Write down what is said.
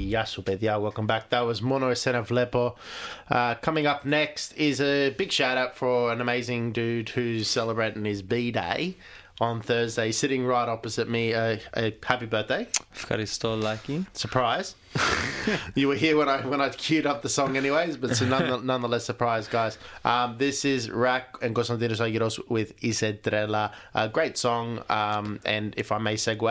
Γεια σου, παιδιά. Welcome back. That was Mono Esena Vlepo. Coming up next is a big shout out for an amazing dude who's celebrating his B-Day on Thursday, sitting right opposite me. Happy birthday. Ευχαριστώ, Lucky. Surprise. You were here when I queued up the song anyways, but so nonetheless surprise, guys. This is Rack and Konstantinos Agiros with Ise Trela. A great song, and if I may segue,